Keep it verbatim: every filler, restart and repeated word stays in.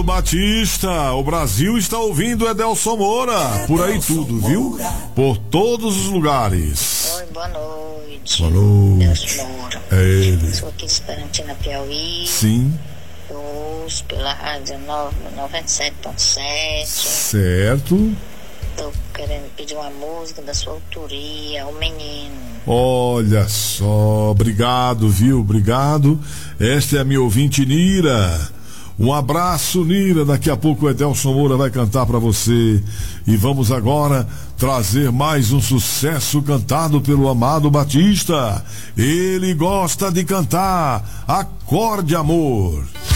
Batista, o Brasil está ouvindo Edelson Moura, por aí tudo, viu? Por todos os lugares. Oi, boa noite. Boa noite. Edelson Moura. É ele. Sou aqui de Esperantina, Piauí. Sim. Eu ouço pela rádio noventa e sete ponto sete. Certo. Tô querendo pedir uma música da sua autoria, O Menino. Olha só, obrigado, viu? Obrigado. Esta é a minha ouvinte Nira. Um abraço, Nira. Daqui a pouco o Edelson Moura vai cantar pra você. E vamos agora trazer mais um sucesso cantado pelo Amado Batista. Ele gosta de cantar Acorde Amor.